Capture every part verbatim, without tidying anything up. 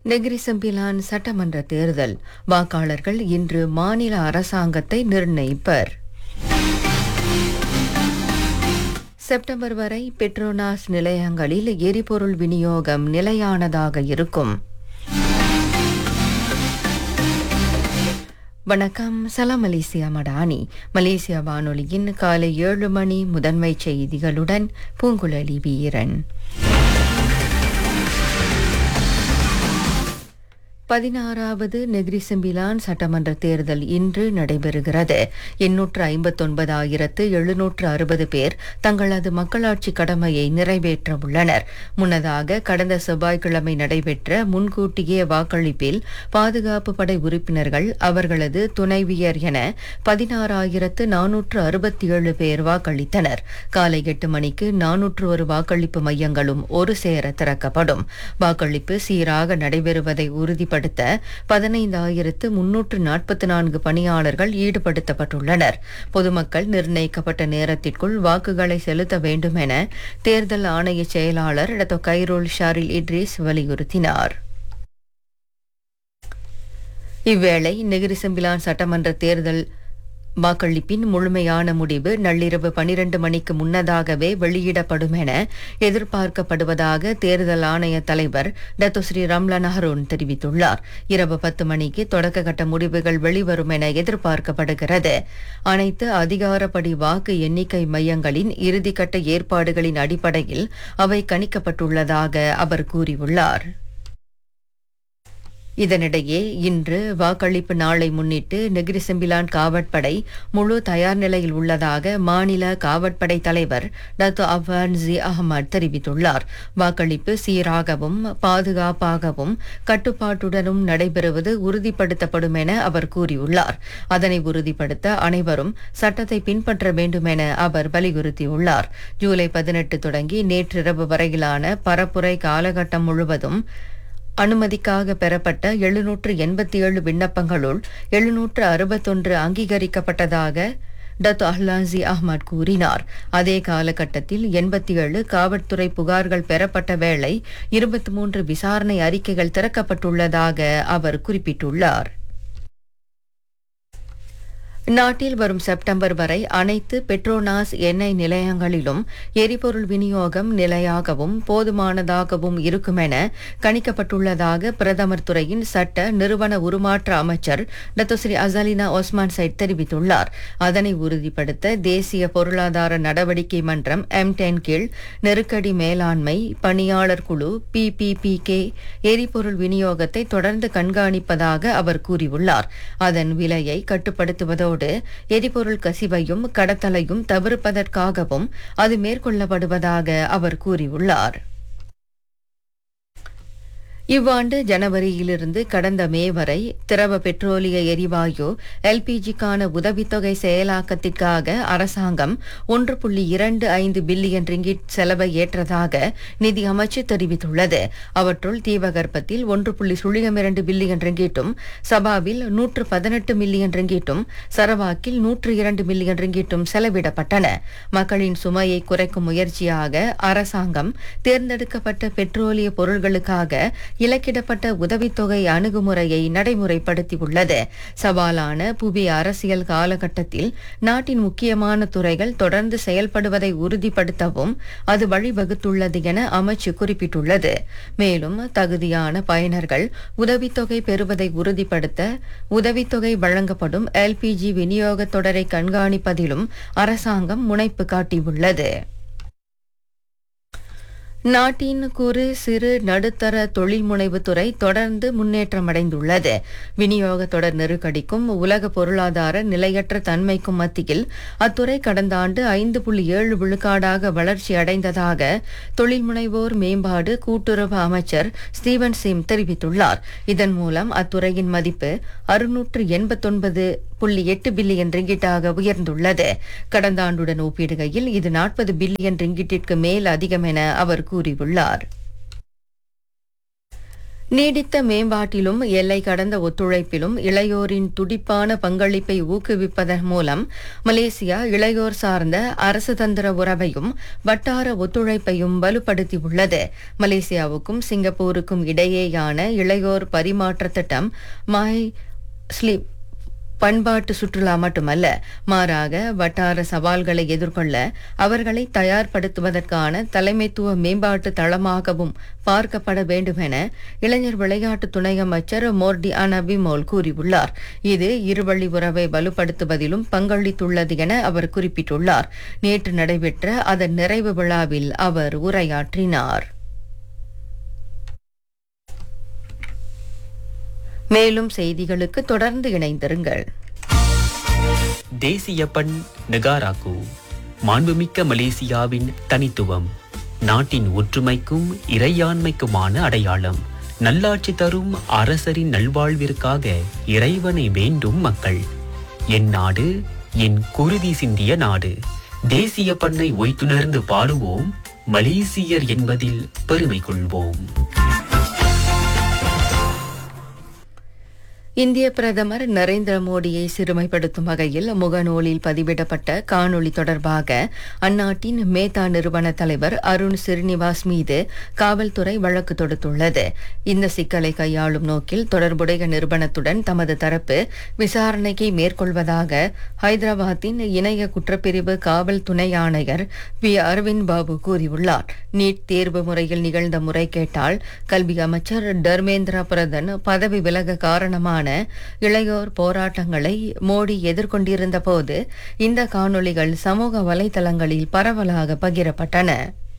Negeri Sembilan சட்டமன்ற தேர்தல் வாக்காளர்கள் இன்று மாநில அரசாங்கத்தை நிர்ணயிப்பர். செப்டம்பர் வரை பெட்ரோனாஸ் நிலையங்களில் எரிபொருள் விநியோகம் நிலையானதாக இருக்கும். வணக்கம், சலாம் மலேசியா மடானி. மலேசியா வானொலியின் காலை ஏழு மணி முதன்மை செய்திகளுடன் பூங்குழலி வீரன். பதினாறாவது நெகிரி செம்பிலான் சட்டமன்ற தேர்தல் இன்று நடைபெறுகிறது. எண்ணூற்று ஐம்பத்தொன்பதாயிரத்து எழுநூற்று அறுபது பேர் தங்களது மக்களாட்சி கடமையை நிறைவேற்ற உள்ளனர். முன்னதாக கடந்த செவ்வாய்க்கிழமை நடைபெற்ற முன்கூட்டிய வாக்களிப்பில் பாதுகாப்பு படை உறுப்பினர்கள், அவர்களது துணைவியர் என பதினாறாயிரத்து நானூற்று அறுபத்தி ஏழு பேர் வாக்களித்தனர். காலை எட்டு மணிக்கு நானூற்று ஒரு வாக்களிப்பு மையங்களும் ஒரு சேர திறக்கப்படும். வாக்களிப்பு சீராக நடைபெறுவதை உறுதிப்படுத்த பதினைந்தாயிரத்து முன்னூற்று நாற்பத்தி நான்கு பணியாளர்கள் ஈடுபடுத்தப்பட்டுள்ளனர். பொதுமக்கள் நிர்ணயிக்கப்பட்ட நேரத்திற்குள் வாக்குகளை செலுத்த வேண்டும் என தேர்தல் ஆணைய செயலாளர் டாக்டர் கைரோல் ஷாரில் இட்ரிஸ் வலியுறுத்தினார். இவ்வேளை நெகிரி செம்பிலான் சட்டமன்ற தேர்தல் வாக்களிப்பின் முழுமையான முடிவு நள்ளிரவு பனிரண்டு மணிக்கு முன்னதாகவே வெளியிடப்படும் என எதிர்பார்க்கப்படுவதாக தேர்தல் ஆணைய தலைவர் டாக்டர் ஸ்ரீ ரம்லான் ஹரோன் தெரிவித்துள்ளார். இரவு பத்து மணிக்கு தொடக்க கட்ட முடிவுகள் வெளிவரும் என எதிர்பார்க்கப்படுகிறது. அனைத்து அதிகாரப்படி வாக்கு எண்ணிக்கை மையங்களின் இறுதிக்கட்ட ஏற்பாடுகளின் அடிப்படையில் அவை கணிக்கப்பட்டுள்ளதாக அவர் கூறியுள்ளார். இதனிடையே இன்று வாக்களிப்பு நாளை முன்னிட்டு நெகிரி செம்பிலான் காவற்படை முழு தயார் நிலையில் உள்ளதாக மாநில காவற்படை தலைவர் டாக்டர் அவான் ஜி அஹமத் தெரிவித்துள்ளார். வாக்களிப்பு சீராகவும் பாதுகாப்பாகவும் கட்டுப்பாட்டுடனும் நடைபெறுவது உறுதிப்படுத்தப்படும் என அவர் கூறியுள்ளார். அதனை உறுதிப்படுத்த அனைவரும் சட்டத்தை பின்பற்ற வேண்டும் என அவர் வலியுறுத்தியுள்ளார். ஜூலை பதினெட்டு தொடங்கி நேற்றிரவு வரையிலான பரப்புரை காலகட்டம் முழுவதும் அனுமதிக்காக பெறப்பட்ட எழுநூற்று எண்பத்தி ஏழு விண்ணப்பங்களுள் எழுநூற்று அறுபத்தொன்று அங்கீகரிக்கப்பட்டதாக டாக்டர் அஹ்லான்சி அஹ்மத் கூறினார். அதே காலகட்டத்தில் எண்பத்தி ஏழு காவல்துறை புகார்கள் பெறப்பட்ட வேளை இருபத்தி மூன்று விசாரணை அறிக்கைகள் திறக்கப்பட்டுள்ளதாக அவர் குறிப்பிட்டுள்ளார். நாட்டில் வரும் செப்டம்பர் வரை அனைத்து பெட்ரோனாஸ் எண்ணெய் நிலையங்களிலும் எரிபொருள் விநியோகம் நிலையாகவும் போதுமானதாகவும் இருக்கும் என கணிக்கப்பட்டுள்ளதாக பிரதமர் துறையின் சட்ட நிறுவன உருமாற்ற அமைச்சர் டாக்டர் ஸ்ரீ அசாலினா ஒஸ்மான் சைட் தெரிவித்துள்ளார். அதனை உறுதிப்படுத்த தேசிய பொருளாதார நடவடிக்கை மன்றம் எம் டென் கீழ் நெருக்கடி மேலாண்மை பணியாளர் குழு பி பி பி கே எரிபொருள் விநியோகத்தை தொடர்ந்து கண்காணிப்பதாக அவர் கூறியுள்ளார். அதன் விலையை கட்டுப்படுத்துவதோடு எரிபொருள் கசிவையும் கடத்தலையும் தவிர்ப்பதற்காகவும் அது மேற்கொள்ளப்படுவதாக அவர் கூறியுள்ளார். இவ்வாண்டு ஜனவரியிலிருந்து கடந்த மே வரை திரவ பெட்ரோலிய எரிவாயு எல்பிஜிக்கான உதவித்தொகை செயலாக்கத்திற்காக அரசாங்கம் ஒன்று புள்ளி இரண்டு ஐந்து பில்லியன் ரிங்கிட் செலவை ஏற்றதாக நிதி அமைச்சு தெரிவித்துள்ளது. அவற்றுள் தீபகற்பத்தில் ஒன்று புள்ளி சுழியம் இரண்டு பில்லியன் ரிங்கிட்டும், சபாவில் நூற்று பதினெட்டு மில்லியன் ரிங்கிட்டும், சரவாக்கில் நூற்று இரண்டு மில்லியன் ரிங்கிட்டும் செலவிடப்பட்டன. மக்களின் சுமையை குறைக்கும் முயற்சியாக அரசாங்கம் தேர்ந்தெடுக்கப்பட்ட பெட்ரோலிய பொருள்களுக்காக இலக்கிடப்பட்ட உதவித்தொகை அணுகுமுறையை நடைமுறைப்படுத்தியுள்ளது. சவாலான புவி அரசியல் காலகட்டத்தில் நாட்டின் முக்கியமான துறைகள் தொடர்ந்து செயல்படுவதை உறுதிப்படுத்தவும் அது வழிவகுத்துள்ளது என அமைச்சு குறிப்பிட்டுள்ளது. மேலும் தகுதியான பயனர்கள் உதவித்தொகை பெறுவதை உறுதிப்படுத்த உதவித்தொகை வழங்கப்படும் எல்பிஜி விநியோக தொடரை கண்காணிப்பதிலும் அரசாங்கம் முனைப்பு காட்டியுள்ளது. நாட்டின் குறு சிறு நடுத்தர தொழில் முனைவு துறை தொடர்ந்து முன்னேற்றமடைந்துள்ளது. விநியோக தொடர் நெருக்கடிக்கும் உலக பொருளாதார நிலையற்ற தன்மைக்கும் மத்தியில் அத்துறை கடந்த ஆண்டு ஐந்து புள்ளி ஏழு விழுக்காடாக வளர்ச்சி அடைந்ததாக தொழில் முனைவோர் மேம்பாடு கூட்டுறவு அமைச்சர் ஸ்டீவன் சிம் தெரிவித்துள்ளார். இதன் மூலம் அத்துறையின் மதிப்பு அறுநூற்று எண்பத்தொன்பது புள்ளி எட்டு பில்லியன் ரிங்கிட்டாக உயர்ந்துள்ளது. கடந்த ஆண்டுடன் ஒப்பிடுகையில் இது நாற்பது பில்லியன் ரிங்கிட்டிற்கு மேல் அதிகம் என அவர் கூறியுள்ளார். நீடித்த மேம்பாட்டிலும் எல்லை கடந்த ஒத்துழைப்பிலும் இளையோரின் துடிப்பான பங்களிப்பை ஊக்குவிப்பதன் மூலம் மலேசியா இளையோர் சார்ந்த அரசு தந்திர உறவையும் வட்டார ஒத்துழைப்பையும் வலுப்படுத்தியுள்ளது. மலேசியாவுக்கும் சிங்கப்பூருக்கும் இடையேயான இளையோர் பரிமாற்ற திட்டம் மை ஸ்லீப் பண்பாட்டு சுற்றுலா மட்டுமல்ல, மாறாக வட்டார சவால்களை எதிர்கொள்ள அவர்களை தயார்படுத்துவதற்கான தலைமைத்துவ மேம்பாட்டு தளமாகவும் பார்க்கப்பட வேண்டும் என இளைஞர் விளையாட்டு துணை அமைச்சர் மோர்டி அனபிமோல் கூறியுள்ளார். இது இருவழி உறவை வலுப்படுத்துவதிலும் பங்களித்துள்ளது என அவர் குறிப்பிட்டுள்ளார். நேற்று நடைபெற்ற அதன் நிறைவு விழாவில் அவர் உரையாற்றினார். மேலும் செய்திகளுக்கு தொடர்ந்து இணைந்திருங்கள். தேசிய பண் நெகாராக்கு மாண்புமிக்க மலேசியாவின் தனித்துவம், நாட்டின் ஒற்றுமைக்கும் இறையாண்மைக்குமான அடையாளம். நல்லாட்சி தரும் அரசரின் நல்வாழ்விற்காக இறைவனை வேண்டும் மக்கள். என் நாடு என் குருதி சிந்திய நாடு. தேசிய பண்ணை ஒய்த்துணர்ந்து பாடுவோம், மலேசியர் என்பதில் பெருமை கொள்வோம். இந்திய பிரதமர் நரேந்திர மோடியை சிறுமைப்படுத்தும் வகையில் முகநூலில் பதிவிடப்பட்ட காணொளி தொடர்பாக அந்நாட்டின் மேத்தா நிறுவன தலைவர் அருண் ஸ்ரீனிவாஸ் மீது காவல்துறை வழக்கு தொடுத்துள்ளது. இந்த சிக்கலை கையாளும் நோக்கில் தொடர்புடைய நிறுவனத்துடன் தமது தரப்பு விசாரணையை மேற்கொள்வதாக ஹைதராபாத்தின் இணைய குற்றப்பிரிவு காவல் துணை ஆணையர் பி அரவிந்த் பாபு கூறியுள்ளார். நீட் தேர்வு முறையில் நிகழ்ந்த முறைகேட்டால் கல்வி அமைச்சர் தர்மேந்திர பிரதான் பதவி விலக காரணமான இளையோர் போராட்டங்களை மோடி எதிர்கொண்டிருந்த போது இந்த காணொளிகள் சமூக வலைதளங்களில் பரவலாக பகிரப்பட்டன.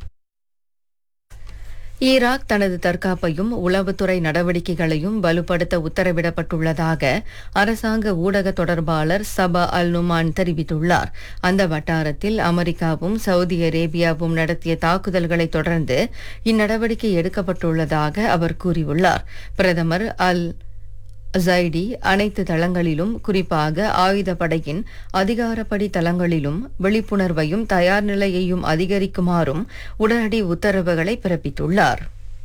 ஈராக் தனது தற்காப்பையும் உளவுத்துறை நடவடிக்கைகளையும் வலுப்படுத்த உத்தரவிடப்பட்டுள்ளதாக அரசாங்க ஊடக தொடர்பாளர் சபா அல் நுமான் தெரிவித்துள்ளார். அந்த வட்டாரத்தில் அமெரிக்காவும் சவுதி அரேபியாவும் நடத்திய தாக்குதல்களை தொடர்ந்து இந்நடவடிக்கை எடுக்கப்பட்டுள்ளதாக அவர் கூறியுள்ளார். பிரதமர் அல் ஜைடி அனைத்து தளங்களிலும், குறிப்பாக ஆயுதப்படையின் அதிகாரப்படி தளங்களிலும் விழிப்புணர்வையும் தயார் நிலையையும் அதிகரிக்குமாறும் உடனடி உத்தரவுகளை பிறப்பித்துள்ளார்.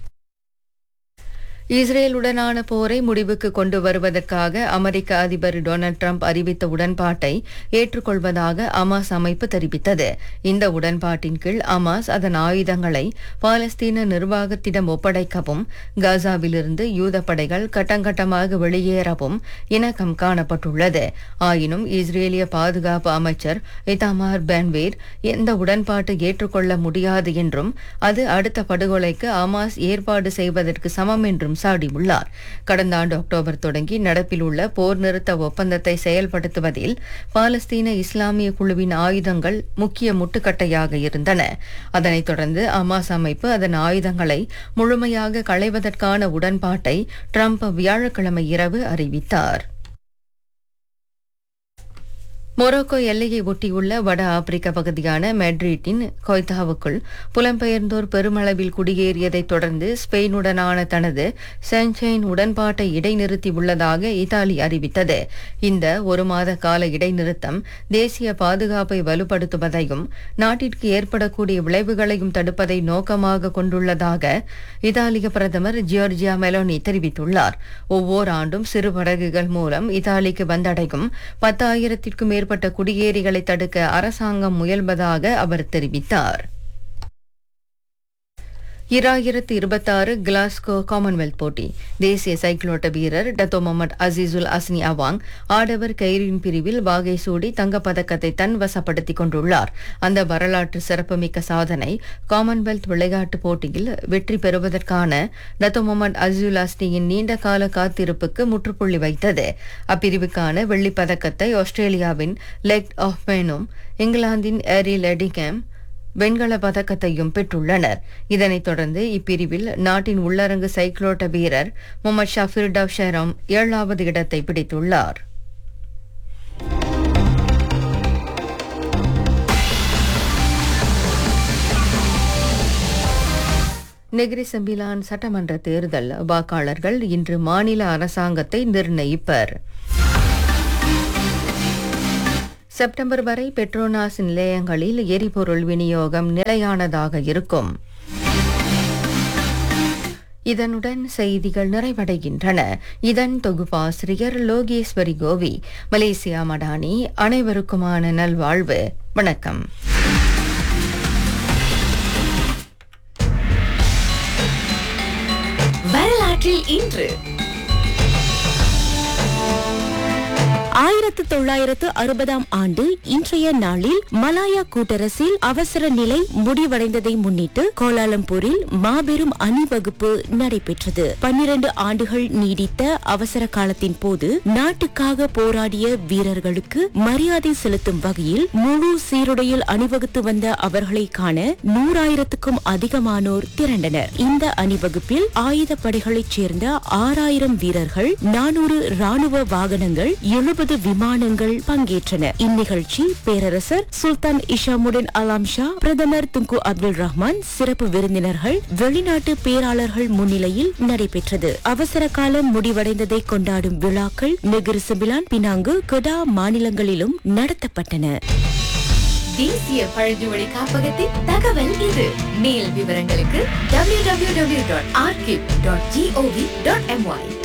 இஸ்ரேலுடனான போரை முடிவுக்கு கொண்டு வருவதற்காக அமெரிக்க அதிபர் டொனால்ட் ட்ரம்ப் அறிவித்த உடன்பாட்டை ஏற்றுக்கொள்வதாக அமாஸ் அமைப்பு தெரிவித்தது. இந்த உடன்பாட்டின் கீழ் அமாஸ் அதன் ஆயுதங்களை பாலஸ்தீன நிர்வாகத்திடம் ஒப்படைக்கவும், காசாவிலிருந்து யூத படைகள் கட்டங்கட்டமாக வெளியேறவும் இணக்கம் காணப்பட்டுள்ளது. ஆயினும் இஸ்ரேலிய பாதுகாப்பு அமைச்சர் இத்தாமார் பென்வீர் இந்த உடன்பாட்டை ஏற்றுக்கொள்ள முடியாது என்றும் அது அடுத்த படுகொலைக்கு அமாஸ் ஏற்பாடு செய்வதற்கு சமம் என்றும் சாடியுள்ளார். கடந்த ஆண்டு அக்டோபர் தொடங்கி நடப்பில் உள்ள போர் நிறுத்த ஒப்பந்தத்தை செயல்படுத்துவதில் பாலஸ்தீன இஸ்லாமிய குழுவின் ஆயுதங்கள் முக்கிய முட்டுக்கட்டையாக இருந்தன. அதனைத் தொடர்ந்து அமாஸ் அமைப்பு அதன் ஆயுதங்களை முழுமையாக களைவதற்கான உடன்பாட்டை ட்ரம்ப் வியாழக்கிழமை இரவு அறிவித்தார். மொரோக்கோ எல்லையை ஒட்டியுள்ள வட ஆப்பிரிக்க பகுதியான மெட்ரிட்டின் கொய்தாவுக்குள் புலம்பெயர்ந்தோர் பெருமளவில் குடியேறியதைத் தொடர்ந்து ஸ்பெயினுடனான தனது சென்சைன் உடன்பாட்டை இடைநிறுத்தியுள்ளதாக இத்தாலி அறிவித்தது. இந்த ஒரு மாத கால இடைநிறுத்தம் தேசிய பாதுகாப்பை வலுப்படுத்துவதையும் நாட்டிற்கு ஏற்படக்கூடிய விளைவுகளையும் தடுப்பதை நோக்கமாக கொண்டுள்ளதாக இத்தாலிய பிரதமர் ஜியோர்ஜியா மெலோனி தெரிவித்துள்ளார். ஒவ்வொரு ஆண்டும் சிறு படகுகள் மூலம் இத்தாலிக்கு வந்தடையும் பத்தாயிரத்திற்கும் மேற்பட்ட குடியேறிகளை தடுக்க அரசாங்கம் முயல்வதாக அவர் தெரிவித்தார். இராயிரத்து இருபத்தாறு கிளாஸ்கோ காமன்வெல்த் போட்டி தேசிய சைக்கிளோட்ட வீரர் டத்தோ முகமது அசீசுல் அஸ்னி அவாங் ஆடவர் கயிறின் பிரிவில் வாகை சூடி தங்கப்பதக்கத்தை தன் வசப்படுத்திக் கொண்டுள்ளார். அந்த வரலாற்று சிறப்புமிக்க சாதனை காமன்வெல்த் விளையாட்டுப் போட்டியில் வெற்றி பெறுவதற்கான டத்தோ முகமது அசீசுல் அஸ்னியின் நீண்டகால காத்திருப்புக்கு முற்றுப்புள்ளி வைத்தது. அப்பிரிவுக்கான வெள்ளிப் பதக்கத்தை ஆஸ்திரேலியாவின் லெக் ஆஃப்மேனும் இங்கிலாந்தின் ஏரி லெடிகேம் வெண்கல பதக்கத்தையும் பெற்றுள்ளனர். இதனைத் தொடர்ந்து இப்பிரிவில் நாட்டின் உள்ளரங்கு சைக்கிளோட்ட வீரர் முகமது ஷாஃபிர் டவ்ஷரம் ஏழாவது இடத்தை பிடித்துள்ளார். நெகிரி செம்பிலான் சட்டமன்ற தேர்தல் வாக்காளர்கள் இன்று மாநில அரசாங்கத்தை நிர்ணயிப்பர். செப்டம்பர் வரை பெட்ரோனாஸ் நிலையங்களில் எரிபொருள் விநியோகம் நிலையானதாக இருக்கும். இதனுடன் செய்திகள் நிறைவடைகின்றன. இதன் தொகுப்பாசிரியர் லோகேஸ்வரி கோவி. மலேசியா மடானி. அனைவருக்குமான நல்வாழ்வு. வணக்கம். வரலாற்றில் இன்று ஆயிரத்து தொள்ளாயிரத்து அறுபதாம் ஆண்டு இன்றைய நாளில் மலாயா கூட்டரசில் அவசர நிலை முடிவடைந்ததை முன்னிட்டு கோலாலம்பூரில் மாபெரும் அணிவகுப்பு நடைபெற்றது. பன்னிரண்டு ஆண்டுகள் நீடித்த அவசர காலத்தின் போது நாட்டுக்காக போராடிய வீரர்களுக்கு மரியாதை செலுத்தும் வகையில் முழு சீருடையில் அணிவகுத்து வந்த அவர்களை காண நூறாயிரத்துக்கும் அதிகமானோர் திரண்டனர். இந்த அணிவகுப்பில் ஆயுதப்படைகளைச் சேர்ந்த ஆறாயிரம் வீரர்கள், நானூறு ராணுவ வாகனங்கள், எழுபது விமானங்கள் பங்கேற்றன. இந்நிகழ்ச்சி பேரரசர் சுல்தான் இஷாமுடின் அலாம் ஷா, பிரதமர் துங்கு அப்துல் ரஹ்மான், சிறப்பு விருந்தினர்கள், வெளிநாட்டு பேராளர்கள் முன்னிலையில் நடைபெற்றது. அவசர காலம் முடிவடைந்ததை கொண்டாடும் விழாக்கள் நெகிரி செம்பிலான், பினாங்கு, கெடா மாநிலங்களிலும் நடத்தப்பட்டன. தேசிய பழங்குடி காப்பகத்தின் தகவல் இது. மேல் விவரங்களுக்கு W W W dot archive dot gov dot MY.